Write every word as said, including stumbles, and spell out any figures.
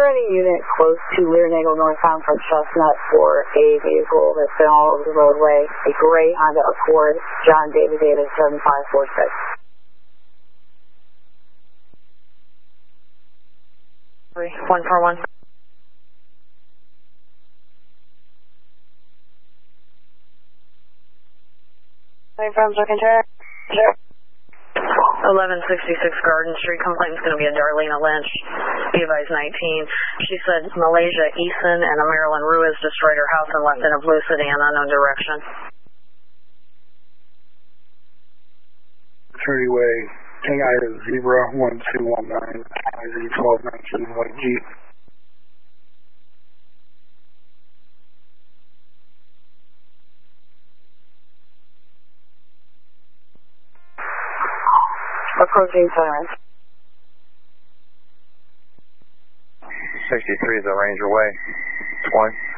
there any unit close to Learnagle northbound from Chestnut for a vehicle that's been all over the roadway? A gray Honda Accord, John David David seven five four six. one four one. From Second Chair. Sure. eleven sixty-six Garden Street. Complaint's going to be a Darlena Lynch, Levi's nineteen. She said Malaysia Eason and a Marilyn Ruiz destroyed her house and left in a blue sedan in unknown direction. thirty way, King Ida Zebra one two one nine, I Z twelve nineteen, white Jeep. Approaching silence. sixty-three is the Ranger Way. twenty.